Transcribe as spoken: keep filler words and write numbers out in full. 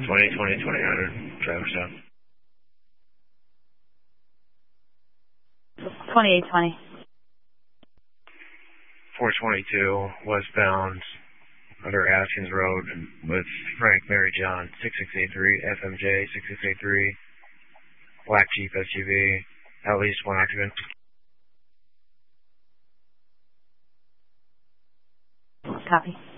twenty, twenty, twenty, one hundred, traffic stop. twenty-eight twenty. four twenty-two, westbound, under Askins Road with Frank Mary John, six six eight three, F M J, six six eight three, black Jeep S U V, at least one occupant. Copy.